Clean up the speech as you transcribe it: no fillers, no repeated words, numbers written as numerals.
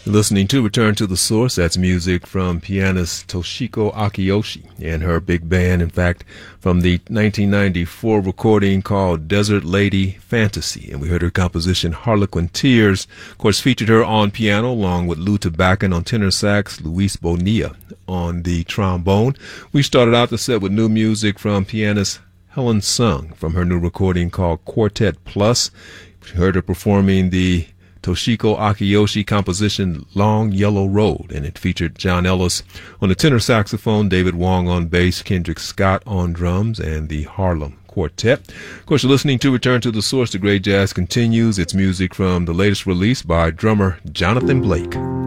Listening to Return to the Source, that's music from pianist Toshiko Akiyoshi and her big band, in fact, from the 1994 recording called Desert Lady Fantasy. And we heard her composition Harlequin Tears, of course, featured her on piano along with Lou Tabacan on tenor sax, Luis Bonilla on the trombone. We started out the set with new music from pianist Helen Sung from her new recording called Quartet Plus. We heard her performing the Toshiko Akiyoshi composition Long Yellow Road, and it featured John Ellis on the tenor saxophone, David Wong on bass, Kendrick Scott on drums, and the Harlem Quartet. Of course, you're listening to Return to the Source. The great jazz continues. It's music from the latest release by drummer Jonathan Blake.